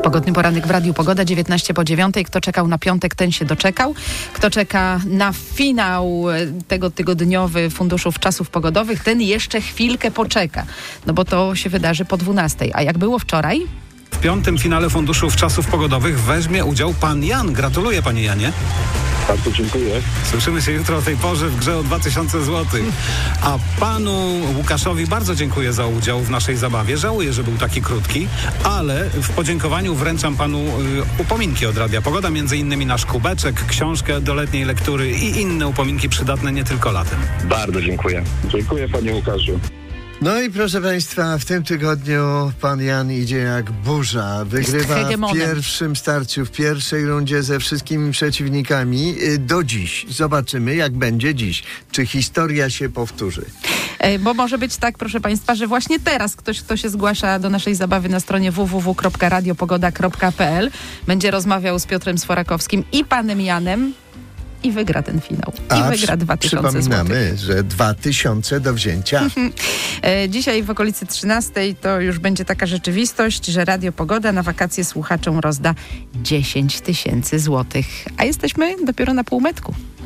Pogodny poranek w Radiu Pogoda, 19 po 9. Kto czekał na piątek, ten się doczekał. Kto czeka na finał tego tygodniowy Funduszów Czasów Pogodowych, ten jeszcze chwilkę poczeka. No bo to się wydarzy po 12. A jak było wczoraj? W 5. finale Funduszów Czasów Pogodowych weźmie udział pan Jan. Gratuluję, panie Janie. Bardzo dziękuję. Słyszymy się jutro o tej porze w grze o 2000 zł. A panu Łukaszowi bardzo dziękuję za udział w naszej zabawie. Żałuję, że był taki krótki, ale w podziękowaniu wręczam panu upominki od Radia Pogoda, między innymi nasz kubeczek, książkę do letniej lektury i inne upominki przydatne nie tylko latem. Bardzo dziękuję. Dziękuję, panie Łukaszu. No i proszę państwa, w tym tygodniu pan Jan idzie jak burza. Wygrywa w pierwszym starciu, w pierwszej rundzie ze wszystkimi przeciwnikami do dziś. Zobaczymy, jak będzie dziś. Czy historia się powtórzy? Bo może być tak, proszę państwa, że właśnie teraz ktoś, kto się zgłasza do naszej zabawy na stronie www.radiopogoda.pl będzie rozmawiał z Piotrem Sforakowskim i panem Janem i wygra ten finał. I wygra 2000 przypominamy, że 2000 do wzięcia. Dzisiaj w okolicy 13 to już będzie taka rzeczywistość, że Radio Pogoda na wakacje słuchaczom rozda 10 000 złotych. A jesteśmy dopiero na półmetku.